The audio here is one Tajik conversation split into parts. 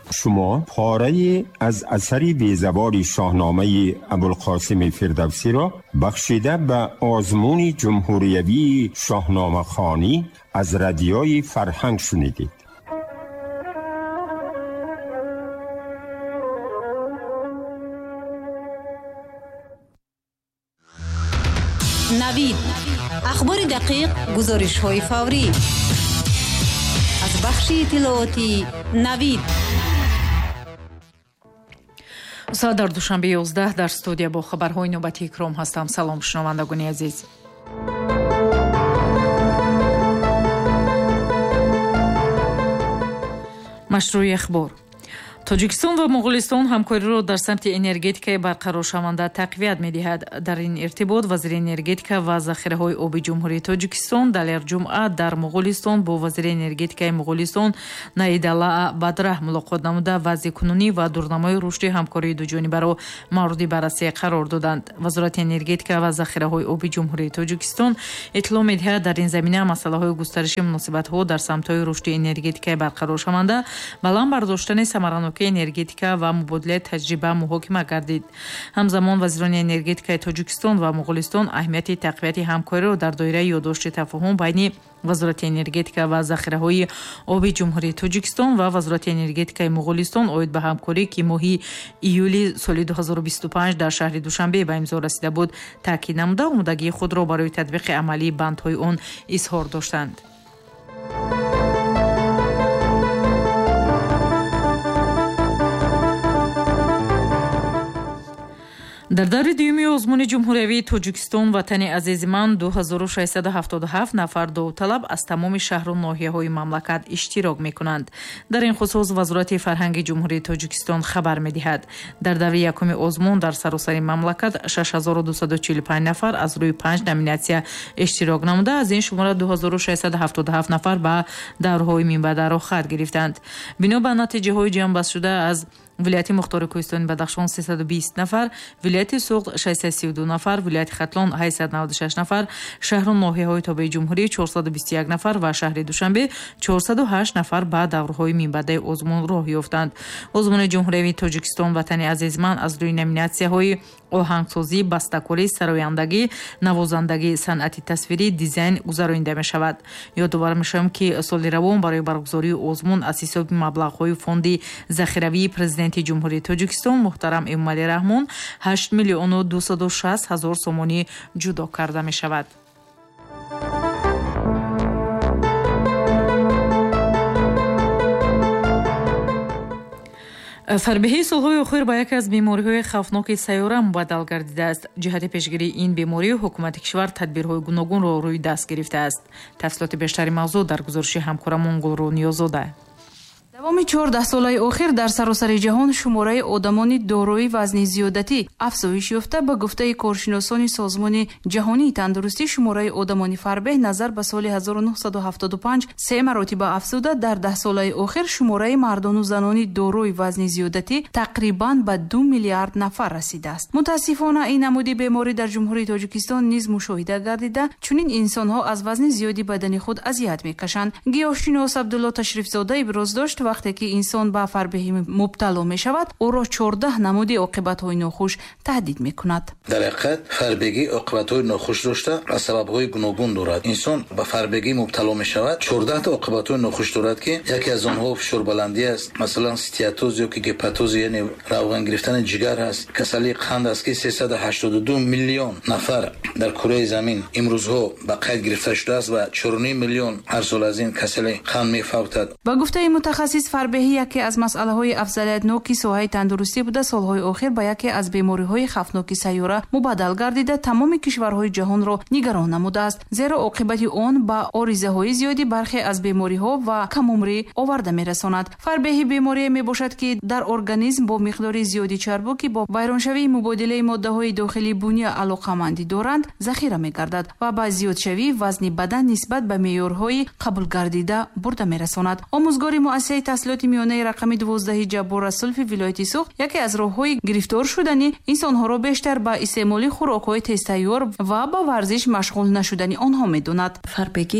شما پاره از اثری بی‌زبان شاهنامه ابوالقاسم فردوسی را بخشیده به آزمون جمهوریوی شاهنامه خوانی از رادیوی فرهنگ شنیدید. نوید اخبار دقیق، گزارش‌های فوری از بخش اطلاعاتی نوید. ساعت در دوشنبه 11 در استودیو با خبرهای نوبتی اکرام هستم. سلام شنوندگان عزیز. مشروع اخبار: тоҷикистон ва моғолистон ҳамкориро дар самти энергетикаи барқароршаванда тақвият медиҳад. дар ин иртибот вазири энергетика ва захираҳои оби ҷумҳурии тоҷикистон далер ҷумъа дар моғолистон бо вазири энергетикаи моғолистон Наидалла Бадраҳ мулоқот намуда вазъи кунунӣ ва дурнамои рушди ҳамкории дуҷонибаро мавриди баррасӣ қарор доданд. вазорати энергетика ва захираҳои оби ҷумҳурии тоҷикистон иттилоъ медиҳад, дар ин замина масъалаҳои густариши муносибатҳо дар самтҳои рушди энергетикаи барқароршаванда баланд бардоштани самаранок энергетика ва мубодилаи таҷриба муҳокима гардид. ҳамзамон вазирони энергетикаи тоҷикистон ва моғолистон аҳамияти тақвияти ҳамкориро дар доираи ёддошти тафоҳум байни вазорати энергетика ва захираҳои оби ҷумҳурии тоҷикистон ва вазорати энергетикаи моғолистон оид ба ҳамкорӣ ки моҳи июли соли 2025 дар шаҳри душанбе ба имзо расида буд таъкид намуда омодагии худро барои татбиқи амалии бандҳои он изҳор доштанд. дар даври дуюми озмуни ҷумҳуриявии тоҷикистон ватани азизи ман 2677 нафар довталаб аз тамоми шаҳру ноҳияҳои мамлакат иштирок мекунанд. дар ин хусус вазорати фарҳанги ҷумҳурии тоҷикистон хабар медиҳад, дар даври якуми озмун дар саросари мамлакат 6245 нафар аз рӯи 5 номинатсия иштирок намуда, аз ин шумора 2677 нафар ба давраҳои минбаъда рохат гирифтанд. бино ба натиҷаҳои ҷамъбастшуда аз вилояти мухтори кӯҳистони Бадахшон 320 нафар, вилояти Суғд 632 нафар, вилояти Хатлон 896 нафар, шаҳру ноҳияҳои тобаи ҷумҳурӣ 421 нафар ва шаҳри Душанбе 408 нафар ба давраҳои минбаъдаи озмун роҳ ёфтанд. озмуни ҷумҳуриявии Тоҷикистон ватани азизи ман аз рӯи номинатсияҳои оҳангсозӣ, бастакорӣ, сарояндагӣ, навозандагӣ, санъати тасвирӣ, дизайн гузаронида мешавад. ёдовар мешавем ки соли равон барои баргузории озмун аз ҳисоби маблағҳои фонди захиравии президенти ҷумҳурии Тоҷикистон муҳтарам Эмомалӣ Раҳмон 8 миллиону 260 ҳазор сомонӣ ҷудо карда мешавад. фарбеҳии солҳои охир ба яке аз бемориҳои хавфноки сайёра мубаддал гардидааст. ҷиҳати пешгирии ин беморӣ ҳукумати кишвар тадбирҳои гуногунро рӯи даст гирифтааст. тафсилоти бештари мавзӯъ дар гузориши ҳамкорамон Гулрӯ Ниёзода. давоми 14 солаи охир дар саросари ҷаҳон шумораи одамони дорои вазни зиёдатӣ афзоиш ёфта. ба гуфтаи коршиносони созмони ҷаҳонии тандурустӣ, шумораи одамони фарбеҳ назар ба соли 1975 3 маротиба афзуда. дар 10 солаи охир шумораи мардону занони дорои вазни зиёдатӣ тақрибан ба 2 миллиард нафар расидааст. мутаассифона ин намуди беморӣ дар ҷумҳурии Тоҷикистон низ мушоҳида гардида, чунин инсонҳо аз вазни зиёди бадани худ азият мекашанд. гиёҳшинос Абдулло Ташрифзода иброз дошт, вақте ки инсон ба фарбеҳӣ мубтало мешавад, ӯро 14 намуди оқибатҳои нохуш таҳдид мекунад. дар ҳақиқат фарбегӣ оқибатҳои нохуш дошта аз сабабҳои гуногун дорад. инсон ба фарбегӣ мубтало мешавад, 14 та оқибатҳои нохуш дорад ки яке аз онҳо фишорбаландӣ аст, масалан стеатоз ёки гепатоз, яъне равған гирифтани ҷигар аст. касали қанд аст ки 382 миллион нафар дар кураи замин имрӯзҳо ба қайд гирифта шудааст ва 4.5 миллион ҳар сол аз ин касали қанд мефавтад. ба гуфтаи мутахассис, фарбеҳӣ яке аз масъалаҳои афзалиятноки соҳаи тандурустӣ буда, солҳои охир ба яке аз бемориҳои хавфноки сайёра мубаддал гардида, тамоми кишварҳои ҷаҳонро нигарон намудааст, зеро оқибати он ба оризаҳои зиёди бархе аз бемориҳо ва камумрӣ оварда мерасонад. фарбеҳӣ беморие мебошад ки дар организм бо миқдори зиёди чарбу ки бо вайроншавии мубодилаи моддаҳои дохилии буния алоқамандӣ доранд захира мегардад ва ба зиёдшавии вазни бадан нисбат ба меъёрҳои қабулгардида бурда мерасонад. омӯзгори муассисаи таҳсилоти миёнаи рақами 12 Ҷаббор Расулфи вилояти Суғд яке аз роҳҳои гирифтор шудани инсонҳоро бештар ба истеъмоли хӯрокҳои тезтайёр ва ба варзиш машғул нашудани онҳо медонад. фарбегӣ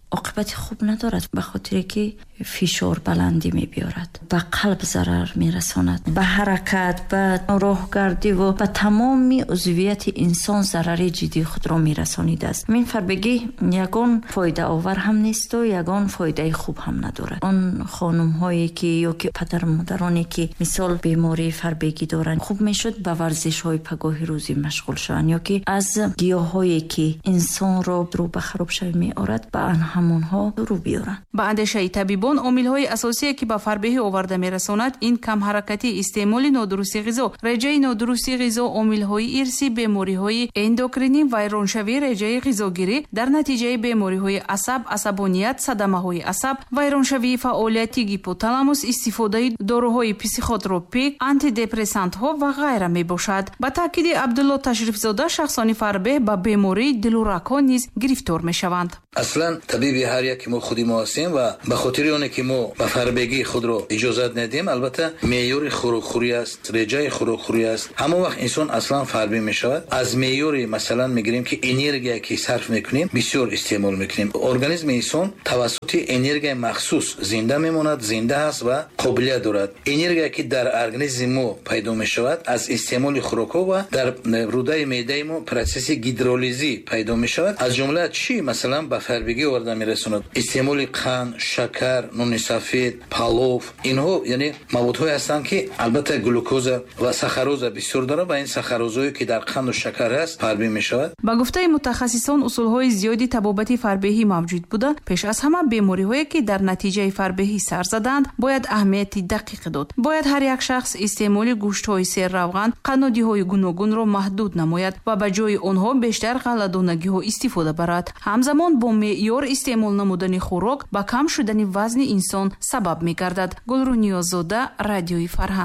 عاقبت خوب ندارد، به خاطر که فشار بلندی می‌بیارد، به قلب ضرر می‌رساند، به حرکت، به راهگردی و به تمام عضویت انسان ضرر جدی خود را می‌رسانیده است. این فربگی یگان فایده آور هم نیست و یگان فایده خوب هم ندارد. آن خانم‌هایی که یا که پدر مادرانی که مثال بیماری فربگی دارند، خوب میشد به ورزش‌های پگاهی روزی مشغول شوند یا که از گیاهایی که انسان را به خراب شوی می‌آورد به آن همونها رو بیارند. با اندیشه طبیبان عامل‌های اساسی که به فربهی آورده می‌رساند این کم حرکتی، استعمال نادرستی غذا، رژه نادرستی غذا، عامل‌های ارثی، بیماری‌های اندوکرینی، ویرانشوی رژه غذاگیری، در نتیجه بیماری‌های عصب، عصبانیت، صدمه‌های عصب، ویرانشوی فعالیت هیپوتالاموس، استفاده داروهای پسیخوتروپیک، آنتی دپرسانت‌ها و غیره میباشد. با تاکید عبدالله تشریفزاده، شخصان فربه با بیماری دل و رگ‌ها نیز گرفتار می‌شوند. اصلا طبیبی هر یک ما خودی ما هستیم و به خاطر اونه که ما به فربگی خود رو اجازت ندیم، البته معیار خوراکخوری است، رژه خوراکخوری است. همون وقت انسان اصلا فربه میشود. از معیار مثلا میگیریم که انرژی که صرف میکنیم بسیار استعمال میکنیم. ارگانیسم انسان توسط انرژی مخصوص زنده میماند، زنده است و قابلیت دارد. انرژی که در ارگانیسم ما پیدا میشود از استعمال خوراک‌ها و در روده معده ما پروسس گیدرولیزی پیدا میشود. از جمله چی مثلا به فربگی آورده میرساند؟ استعمال قند، شکر، نون سفید، پلوف، اینها یعنی موادهایی هستند که البته گلوکوز و ساکاروز بسیار داره و این ساکاروزایی که در قند و شکر هست فربه میشود. با گفته متخصصان اصولهای زیادی تبابت فربهی موجود بوده. پیش از همه بیماری‌هایی که در نتیجه فربهی سر زدند باید اهمیت دقیق داد. باید هر یک شخص استعمال گوشت‌های سیر روغن، قنادی‌های گوناگون را محدود نماید و به جای آنها بیشتر غله‌دانگی‌ها استفاده برد. همزمان با معیار استعمال نمودن خوراک با کم شدن وزن انسان سبب می‌گردد. گلرو نیاززاده، رادیوی فرهنگ.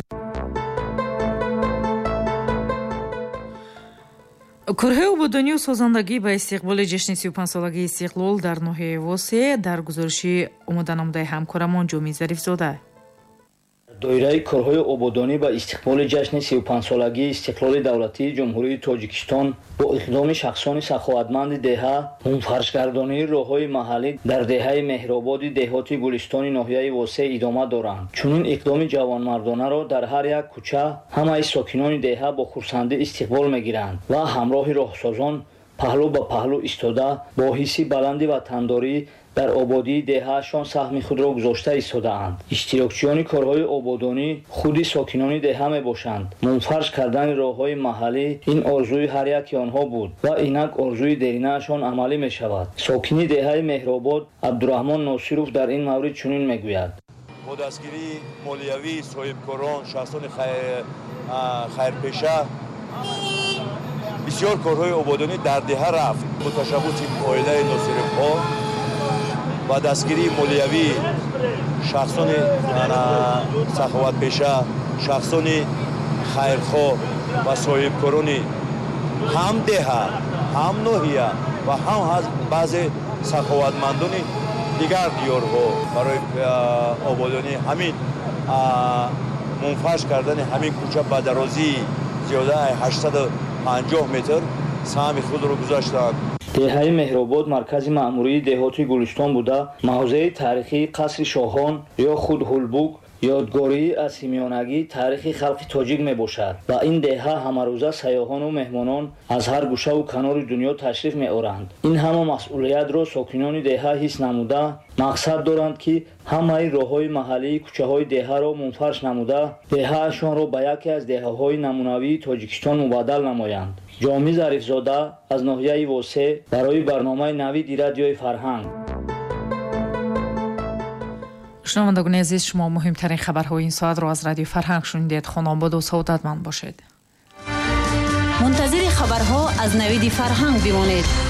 кӯрҳаи ободонию созандагӣ ба истиқболи ҷашни 35-солагии истиқлол дар ноҳияи Восие дар гузориши омода намудаи ҳамкорамон ҷомӣ Зарифзода. доираи корҳои ободонӣ ба истиқболи ҷашни 35-солагии истиқлоли давлатии ҷумҳурии Тоҷикистон бо иқдоми шахсони саховатманди деҳа мунфаршгардонии роҳҳои маҳаллӣ дар деҳаи меҳрободи деҳоти гулистони ноҳияи Восие идома доранд. чунин иқдоми ҷавонмардонаро дар ҳар як кӯча ҳамаи сокинони деҳа бо хурсандӣ истиқбол мегиранд ва ҳамроҳи роҳсозон паҳлӯ ба паҳлӯ истода бо ҳисси баланди ватандорӣ дар ободии деҳаашон саҳми худро гузошта истодаанд. иштирокчиёни корҳои ободонӣ худи сокинони деҳа мебошанд. мунфарш кардани роҳҳои маҳаллӣ ин орзуи ҳар яки онҳо буд ва инак орзуи деринаашон амалӣ мешавад. сокини деҳаи меҳробод абдураҳмон носиров дар ин маврид чунин мегӯяд. бо дастгирии молиявии соҳибкорон, шахсони хайрпеша бисёр корҳои ободонӣ дар деҳа рафт. бо ташаббуси оилаи Носировҳо و دستگیری مولیوی شخصان سخاوتپیشه، شخصان خیرخواه و صاحبکاران هم دهه، هم ناحیه و هم از بعض سخاوتمندان دیگر دیارها برای آبادانی همین منفعش کردن همین کوچه به درازی زیاده 850 متر سهم خود را گذاشتند. деҳаи меҳробод маркази маъмурии деҳоти гулистон буда маҳозаи таърихии қасри шоҳон ё худ ҳулбук ёдгории аз симёнагӣ таърихи халқи тоҷик мебошад ва ин деҳа ҳамарӯза сайёҳону меҳмонон аз ҳар гӯшаву канори дунё ташриф меоранд. ин ҳама масъулиятро сокинони деҳа ҳис намуда мақсад доранд ки ҳамаи роҳҳои маҳаллии кӯчаҳои деҳаро мунфарш намуда деҳаашонро ба яке аз деҳаҳои намунавии тоҷикистон мубаддал намоянд. ҷомӣ Зарифзода аз ноҳияи Восие барои барномаи навиди радиои Фарҳанг. шунавандагони азиз, шумо муҳимтарин хабарҳои ин соатро аз радиои Фарҳанг шунидед. хонободу саодатманд бошед. мунтазири хабарҳо аз навиди Фарҳанг бимонед.